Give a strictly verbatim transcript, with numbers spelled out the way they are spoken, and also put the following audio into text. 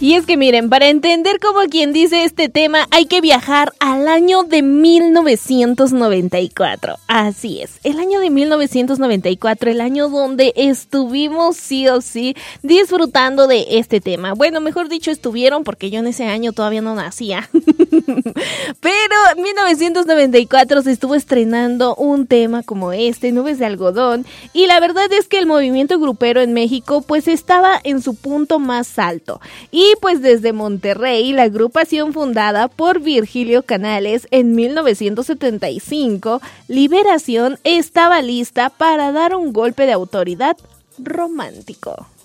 Y es que miren, para entender como quien dice este tema, hay que viajar al año de mil novecientos noventa y cuatro. Así es, el año de mil novecientos noventa y cuatro, el año donde estuvimos sí o sí disfrutando de este tema. Bueno, mejor dicho, estuvieron porque yo en ese año todavía no nacía. Pero en mil novecientos noventa y cuatro se estuvo estrenando un tema como este, Nubes de Algodón, y la verdad es que el movimiento grupero en México pues estaba en su punto más alto. Y pues desde Monterrey, la agrupación fundada por Virgilio Canales en mil novecientos setenta y cinco, Liberación, estaba lista para dar un golpe de autoridad romántico.